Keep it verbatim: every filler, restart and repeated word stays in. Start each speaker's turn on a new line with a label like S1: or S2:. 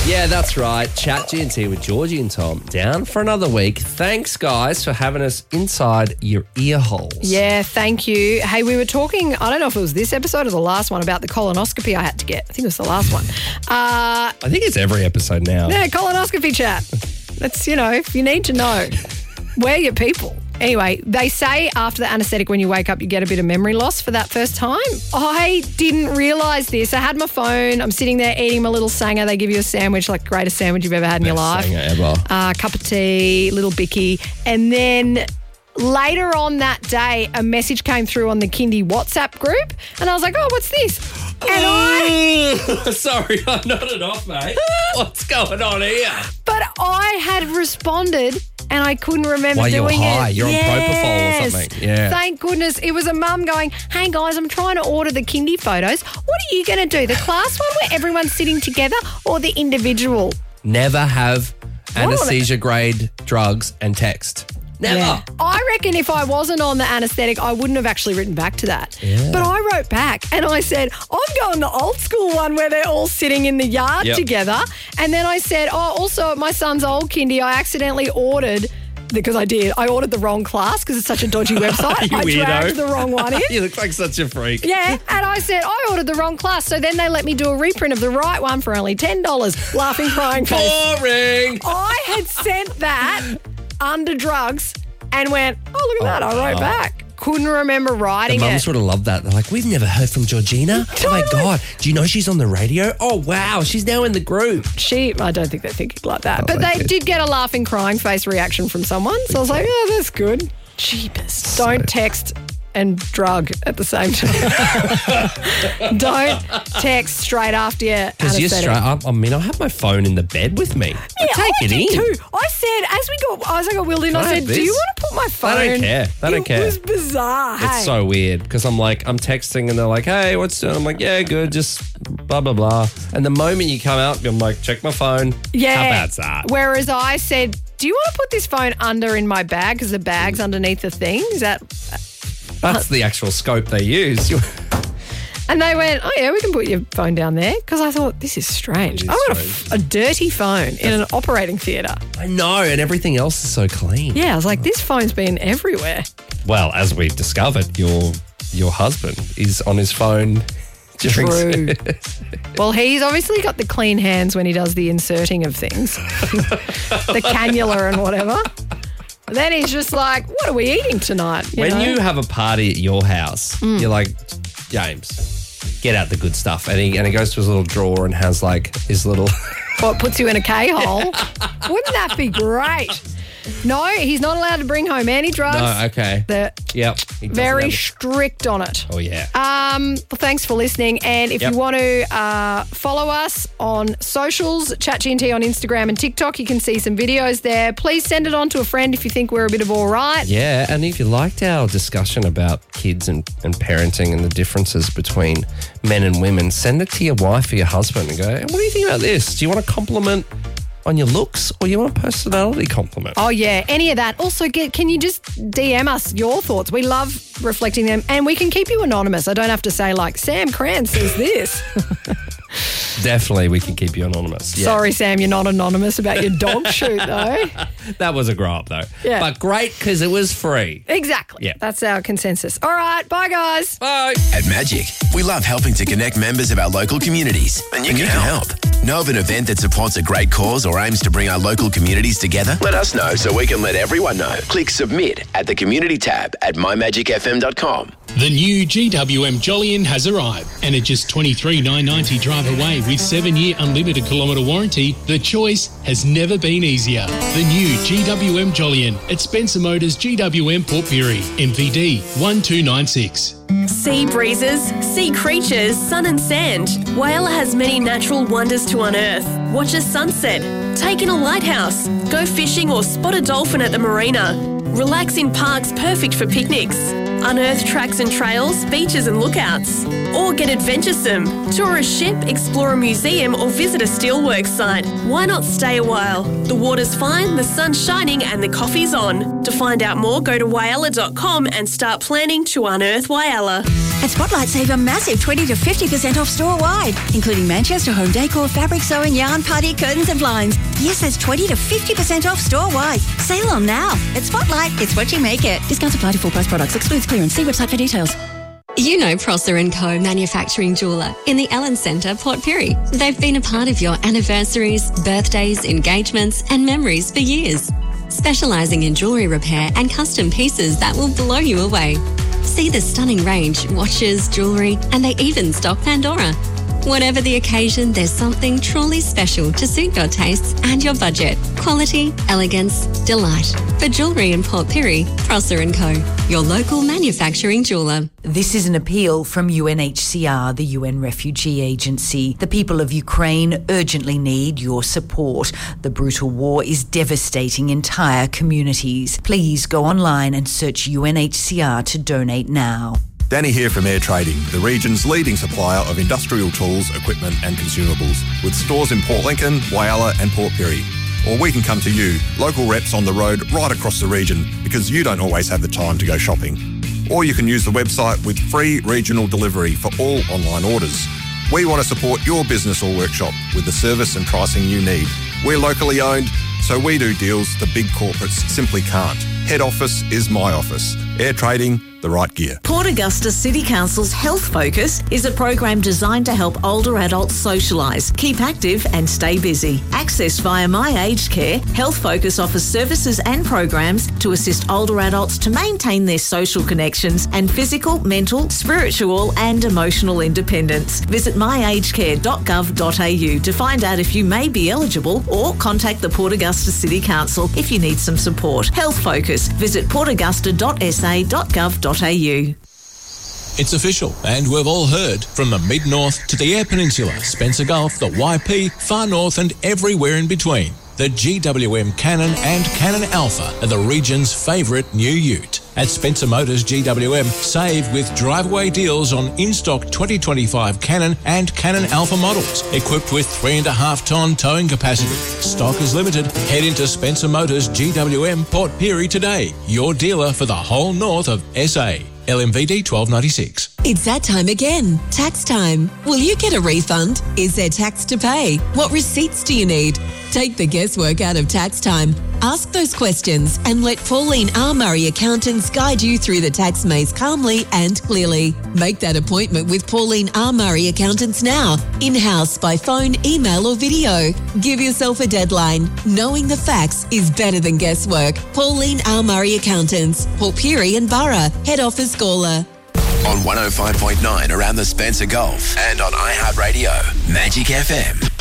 S1: Yeah, that's right. Chat G and T with Georgie and Tom down for another week. Thanks, guys, for having us inside your ear holes.
S2: Yeah, thank you. Hey, we were talking, I don't know if it was this episode or the last one, about the colonoscopy I had to get. I think it was the last one. Uh,
S1: I think it's every episode now.
S2: yeah, colonoscopy chat. That's, you know, if you need to know, we're your people. Anyway, they say after the anaesthetic when you wake up you get a bit of memory loss for that first time. I didn't realise this. I had my phone. I'm sitting there eating my little sanger. They give you a sandwich, like the greatest sandwich you've ever had in your life.
S1: Sanger ever.
S2: Uh, cup of tea, little bicky. And then later on that day, a message came through on the Kindy WhatsApp group. And I was like, oh, what's this? And I...
S1: Sorry, I nodded off, mate. What's going on here?
S2: But I had responded and I couldn't remember
S1: While
S2: doing
S1: you're high,
S2: it.
S1: you're on
S2: Yes.
S1: propofol or something. Yeah.
S2: Thank goodness. It was a mum going, hey guys, I'm trying to order the Kindy photos. What are you going to do? The class one where everyone's sitting together or the individual?
S1: Never have
S2: What?
S1: anesthesia grade drugs and text. Never.
S2: Yeah. I reckon if I wasn't on the anaesthetic, I wouldn't have actually written back to that.
S1: Yeah.
S2: But I wrote back and I said, I'm going the old school one where they're all sitting in the yard
S1: Yep.
S2: together. And then I said, oh, also at my son's old kindy, I accidentally ordered, because I did, I ordered the wrong class because it's such a dodgy website.
S1: You
S2: I
S1: weirdo.
S2: dragged the wrong one in.
S1: You look like such a freak.
S2: Yeah, and I said, I ordered the wrong class. So then they let me do a reprint of the right one for only ten dollars. Laughing, crying face.
S1: Boring.
S2: I had sent that under drugs and went, oh, look at that. I wrote back. Couldn't remember
S1: The
S2: writing
S1: mums
S2: it.
S1: would have loved that. They're like, we've never heard from Georgina. Oh, my
S2: Totally.
S1: God. Do you know she's on the radio? Oh, wow. She's now in the group.
S2: She, I don't think they're thinking like that.
S1: Oh,
S2: but they
S1: okay.
S2: did get a laughing, crying face reaction from someone. So I was like, oh, that's good. Jeepers. Don't text and drug at the same time. Don't text straight after your
S1: Because you're
S2: anaesthetic.
S1: straight up. I mean, I have my phone in the bed with me.
S2: Yeah,
S1: I take
S2: I
S1: it
S2: did
S1: in.
S2: too. I said, as we got, as I got wheeled in,
S1: Can
S2: I
S1: I
S2: said,
S1: have
S2: do
S1: this?
S2: you want to put my phone?
S1: They don't care. They don't
S2: it
S1: care.
S2: It was bizarre.
S1: It's
S2: hey.
S1: so weird because I'm like, I'm texting and they're like, hey, what's doing? I'm like, yeah, good, just blah, blah, blah. And the moment you come out, I'm like, check my phone.
S2: Yeah.
S1: How bad's that?
S2: Whereas I said, do you want to put this phone under in my bag because the bag's underneath the thing? Is that?
S1: That's the actual scope they use.
S2: And they went, oh yeah, we can put your phone down there because I thought this is strange.
S1: It is
S2: I got a,
S1: strange.
S2: a dirty phone in an operating theatre.
S1: I know, and everything else is so clean.
S2: Yeah, I was like, this phone's been everywhere.
S1: Well, as we've discovered, your your husband is on his phone during
S2: True. Well, he's obviously got the clean hands when he does the inserting of things, the cannula and whatever. And then he's just like, what are we eating tonight? You
S1: When
S2: know?
S1: you have a party at your house, you're like, James, get out the good stuff. And he and he goes to his little drawer and has like his little...
S2: What puts you in a K-hole? Wouldn't that be great? No, he's not allowed to bring home any drugs.
S1: No, okay.
S2: They're
S1: Yep. He doesn't
S2: very
S1: have a-
S2: strict on it.
S1: Oh, yeah.
S2: Um, well, thanks for listening. And if
S1: Yep.
S2: you want to uh, follow us on socials, Chat G and T on Instagram and TikTok, you can see some videos there. Please send it on to a friend if you think we're a bit of all right.
S1: Yeah, and if you liked our discussion about kids and, and parenting and the differences between men and women, send it to your wife or your husband and go, hey, what do you think about this? Do you want a compliment on your looks or you want a personality compliment?
S2: Oh, yeah, any of that. Also, get, can you just D M us your thoughts? We love reflecting them and we can keep you anonymous. I don't have to say like, Sam Cran says this.
S1: Definitely we can keep you anonymous. Yeah.
S2: Sorry, Sam, you're not anonymous about your dog shoot, though.
S1: That was a grow up though.
S2: Yeah.
S1: But great because it was free.
S2: Exactly.
S1: Yeah.
S2: That's our consensus. All right, bye, guys.
S1: Bye.
S3: At Magic, we love helping to connect members of our local communities. And you, can, help. Know of an event that supports a great cause or aims to bring our local communities together? Let us know so we can let everyone know. Click submit at the community tab at my magic f m dot com.
S4: The new G W M Jolyon has arrived, and at just twenty-three thousand nine hundred ninety drive away with seven-year unlimited kilometre warranty, the choice has never been easier. The new G W M Jolyon at Spencer Motors G W M Port Pirie, M V D one two nine six.
S5: Sea breezes, sea creatures, sun and sand. Whyalla has many natural wonders to unearth. Watch a sunset, take in a lighthouse, go fishing or spot a dolphin at the marina. Relax in parks perfect for picnics. Unearth tracks and trails, beaches and lookouts. Or get adventuresome. Tour a ship, explore a museum or visit a steelworks site. Why not stay a while? The water's fine, the sun's shining and the coffee's on. To find out more, go to whyalla dot com and start planning to unearth Whyalla.
S6: At Spotlight, save a massive twenty to fifty percent off store-wide, including Manchester home decor, fabric sewing, yarn, party, curtains and blinds. Yes, that's twenty to fifty percent off store-wide. Sale on now. At Spotlight, it's what you make it. Discounts apply to full price products. Excludes clearance. See website for details.
S7: You know Prosser and Co Manufacturing Jeweller in the Ellen Centre, Port Pirie. They've been a part of your anniversaries, birthdays, engagements and memories for years. Specialising in jewellery repair and custom pieces that will blow you away. See the stunning range, watches, jewellery, and they even stock Pandora. Whatever the occasion, there's something truly special to suit your tastes and your budget. Quality, elegance, delight. For jewellery in Port Pirie, Prosser and Co, your local manufacturing jeweller.
S8: This is an appeal from U N H C R, the U N Refugee Agency. The people of Ukraine urgently need your support. The brutal war is devastating entire communities. Please go online and search U N H C R to donate now.
S9: Danny here from Air Trading, the region's leading supplier of industrial tools, equipment and consumables, with stores in Port Lincoln, Whyalla and Port Pirie. Or we can come to you, local reps on the road right across the region, because you don't always have the time to go shopping. Or you can use the website with free regional delivery for all online orders. We want to support your business or workshop with the service and pricing you need. We're locally owned, so we do deals the big corporates simply can't. Head office is my office. Air Trading, the right gear.
S10: Port Augusta City Council's Health Focus is a program designed to help older adults socialise, keep active and stay busy. Accessed via My Aged Care, Health Focus offers services and programs to assist older adults to maintain their social connections and physical, mental, spiritual and emotional independence. Visit my aged care dot gov dot a u to find out if you may be eligible, or contact the Port Augusta City Council if you need some support. Health Focus. Visit port augusta dot s a dot gov dot a u.
S11: It's official, and we've all heard, from the Mid-North to the Eyre Peninsula, Spencer Gulf, the Y P, Far North and everywhere in between. The G W M Cannon and Cannon Alpha are the region's favourite new ute. At Spencer Motors G W M, save with drive-away deals on in-stock twenty twenty-five Cannon and Cannon Alpha models, equipped with three and a half tonne towing capacity. Stock is limited. Head into Spencer Motors G W M Port Pirie today, your dealer for the whole north of S A. L M V D twelve ninety-six.
S12: It's that time again. Tax time. Will you get a refund? Is there tax to pay? What receipts do you need? Take the guesswork out of tax time. Ask those questions and let Pauline R. Murray Accountants guide you through the tax maze calmly and clearly. Make that appointment with Pauline R. Murray Accountants now, in-house, by phone, email or video. Give yourself a deadline. Knowing the facts is better than guesswork. Pauline R. Murray Accountants, Port Pirie and Borough, head office Gawler.
S3: On one oh five point nine around the Spencer Gulf and on iHeartRadio, Magic F M.